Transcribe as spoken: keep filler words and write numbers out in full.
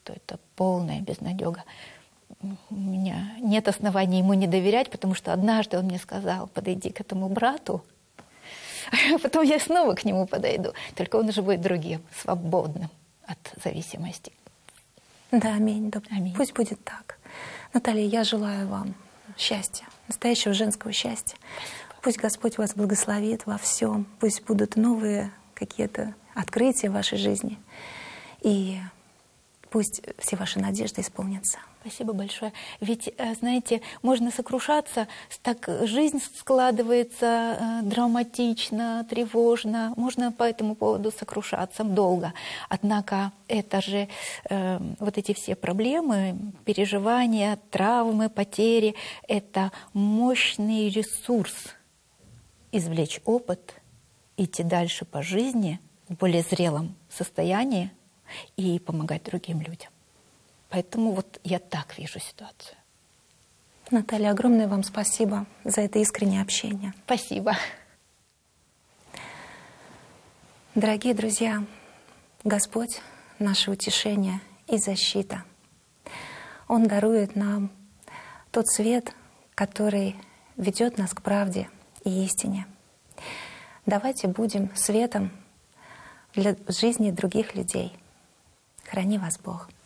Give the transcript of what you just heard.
что это полная безнадега. У меня нет оснований ему не доверять, потому что однажды он мне сказал: подойди к этому брату, а потом я снова к нему подойду. Только он уже будет другим, свободным от зависимости. Да, аминь. Да, аминь. Пусть будет так. Наталья, я желаю вам счастья, настоящего женского счастья. Спасибо. Пусть Господь вас благословит во всем. Пусть будут новые какие-то открытия в вашей жизни. И пусть все ваши надежды исполнятся. Спасибо большое. Ведь, знаете, можно сокрушаться, так жизнь складывается драматично, тревожно. Можно по этому поводу сокрушаться долго. Однако это же э, вот эти все проблемы, переживания, травмы, потери — это мощный ресурс извлечь опыт, идти дальше по жизни в более зрелом состоянии и помогать другим людям. Поэтому вот я так вижу ситуацию. Наталья, огромное вам спасибо за это искреннее общение. Спасибо. Дорогие друзья, Господь — наше утешение и защита. Он дарует нам тот свет, который ведет нас к правде и истине. Давайте будем светом для жизни других людей. Храни вас Бог.